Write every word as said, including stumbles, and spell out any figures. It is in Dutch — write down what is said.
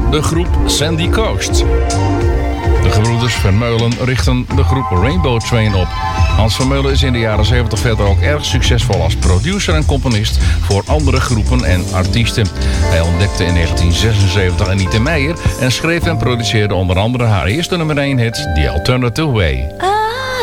de groep Sandy Coast. De gebroeders Vermeulen richten de groep Rainbow Train op. Hans Vermeulen is in de jaren zeventig verder ook erg succesvol als producer en componist voor andere groepen en artiesten. Hij ontdekte in negentien zesenzeventig Anita Meijer en schreef en produceerde onder andere haar eerste nummer één hit The Alternative Way.